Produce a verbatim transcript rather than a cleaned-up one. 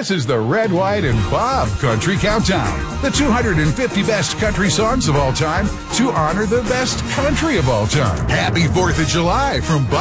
This is the Red, White, and Bob Country Countdown. The two hundred fifty best country songs of all time to honor the best country of all time. Happy fourth of July from Bob.